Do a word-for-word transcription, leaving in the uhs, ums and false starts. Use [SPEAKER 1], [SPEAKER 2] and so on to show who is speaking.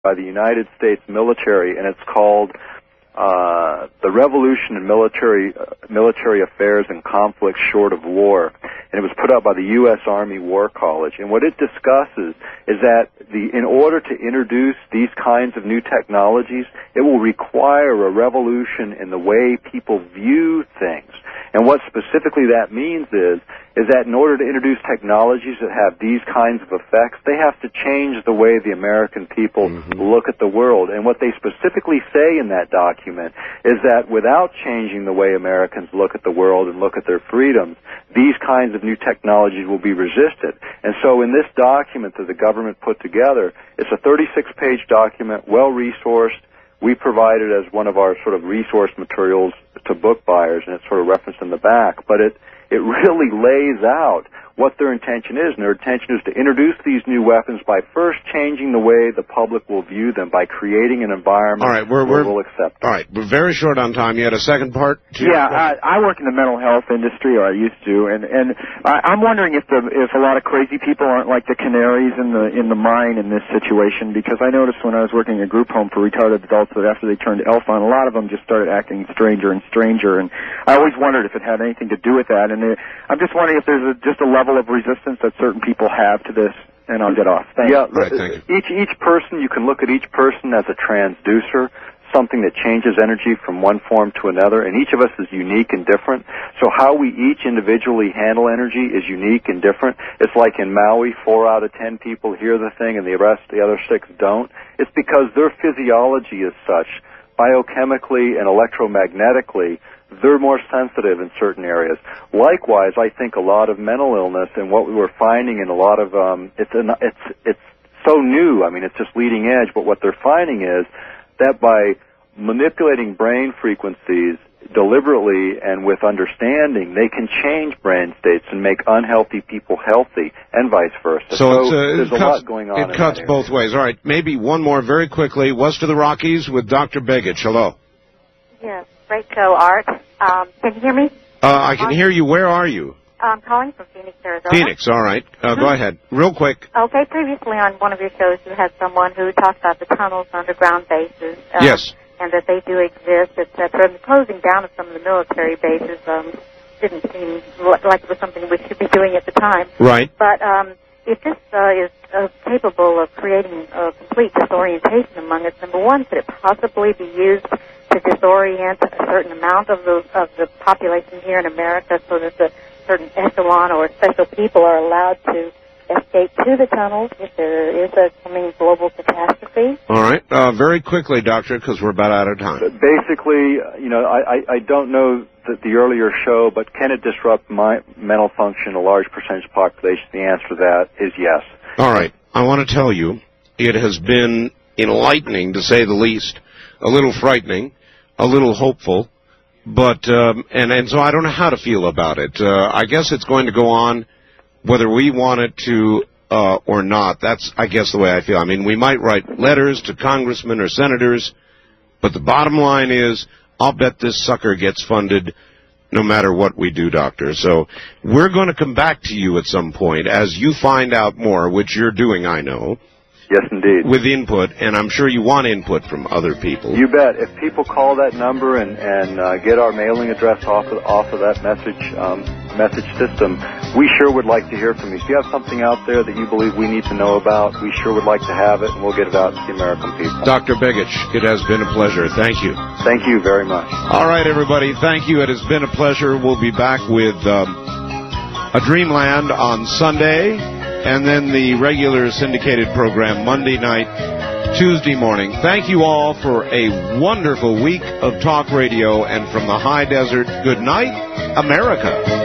[SPEAKER 1] by the United States military, and it's called uh, The Revolution in Military uh, Military Affairs and Conflicts Short of War. And it was put out by the U S Army War College. And what it discusses is that the, in order to introduce these kinds of new technologies, it will require a revolution in the way people view things. And what specifically that means is, is that in order to introduce technologies that have these kinds of effects, they have to change the way the American people mm-hmm. look at the world. And what they specifically say in that document is that without changing the way Americans look at the world and look at their freedoms, these kinds of new technologies will be resisted. And so in this document that the government put together, it's a thirty-six page document, well-resourced. We provide it as one of our sort of resource materials to book buyers, and it's sort of referenced in the back. But it, it really lays out what their intention is, and their intention is to introduce these new weapons by first changing the way the public will view them, by creating an environment
[SPEAKER 2] all right, we're,
[SPEAKER 1] where
[SPEAKER 2] we're,
[SPEAKER 1] we'll accept them.
[SPEAKER 2] All right, we're very short on time. You had a second part to
[SPEAKER 3] Yeah, I, I work in the mental health industry, or I used to, and, and I, I'm wondering if the if a lot of crazy people aren't like the canaries in the in the mine in this situation, because I noticed when I was working in a group home for retarded adults that after they turned alpha, a lot of them just started acting stranger and stranger, and I always wondered if it had anything to do with that, and it, I'm just wondering if there's a, just a level of resistance that certain people have to this, and I'll get off. Thanks.
[SPEAKER 1] Yeah,
[SPEAKER 2] right, thank
[SPEAKER 1] you. each each person, you can look at each person as a transducer, something that changes energy from one form to another, and each of us is unique and different. So how we each individually handle energy is unique and different. It's like in Maui, four out of ten people hear the thing and the rest, the other six don't. It's because their physiology is such, biochemically and electromagnetically, they're more sensitive in certain areas. Likewise, I think a lot of mental illness and what we were finding in a lot of, um, it's, an, it's, it's so new, I mean, it's just leading edge, but what they're finding is that by manipulating brain frequencies deliberately and with understanding, they can change brain states and make unhealthy people healthy, and vice versa.
[SPEAKER 2] So,
[SPEAKER 1] so
[SPEAKER 2] it's, uh,
[SPEAKER 1] there's
[SPEAKER 2] it
[SPEAKER 1] a
[SPEAKER 2] cuts,
[SPEAKER 1] lot going on.
[SPEAKER 2] It cuts both ways. All right, maybe one more very quickly. West of the Rockies with Doctor Begich. Hello.
[SPEAKER 4] Yes, great show, Art. Um, can you hear me?
[SPEAKER 2] Uh, I can hear you. Where are you?
[SPEAKER 4] I'm calling from Phoenix, Arizona.
[SPEAKER 2] Phoenix, all right. Uh, go ahead. Real quick.
[SPEAKER 4] Okay, previously on one of your shows you had someone who talked about the tunnels, underground bases. Um,
[SPEAKER 2] yes.
[SPEAKER 4] And that they do exist, et cetera. And the closing down of some of the military bases um, didn't seem like it was something we should be doing at the time.
[SPEAKER 2] Right.
[SPEAKER 4] But um, if this uh, is uh, capable of creating a complete disorientation among us, number one, could it possibly be used to disorient a certain amount of the of the population here in America, so that a certain echelon or special people are allowed to escape to the tunnels if there is a coming global catastrophe?
[SPEAKER 2] All right. Uh, very quickly, Doctor, because we're about out of time.
[SPEAKER 1] Basically, you know, I, I, I don't know the, the earlier show, but can it disrupt my mental function, a large percentage of the population? The answer to that is yes.
[SPEAKER 2] All right. I want to tell you, it has been enlightening, to say the least, a little frightening, a little hopeful, but, um, and, and so I don't know how to feel about it. Uh, I guess it's going to go on whether we want it to uh, or not. That's, I guess, the way I feel. I mean, we might write letters to congressmen or senators, but the bottom line is, I'll bet this sucker gets funded no matter what we do, Doctor. So we're going to come back to you at some point as you find out more, which you're doing, I know.
[SPEAKER 1] Yes, indeed.
[SPEAKER 2] With input, and I'm sure you want input from other people.
[SPEAKER 1] You bet. If people call that number and, and uh, get our mailing address off of, off of that message um, message system, we sure would like to hear from you. If you have something out there that you believe we need to know about, we sure would like to have it, and we'll get it out to the American people.
[SPEAKER 2] Doctor Begich, it has been a pleasure. Thank you.
[SPEAKER 1] Thank you very much.
[SPEAKER 2] All right, everybody. Thank you. It has been a pleasure. We'll be back with um, A Dreamland on Sunday, and then the regular syndicated program Monday night, Tuesday morning. Thank you all for a wonderful week of talk radio, and from the high desert, good night, America.